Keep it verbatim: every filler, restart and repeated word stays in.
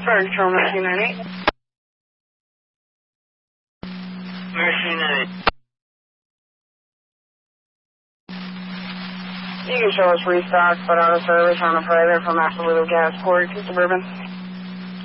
Fire Control, Mercy ninety-eight. Mercy ninety-eight. You can show us restock, but out of service on a private from Absolute Gas Port to Suburban.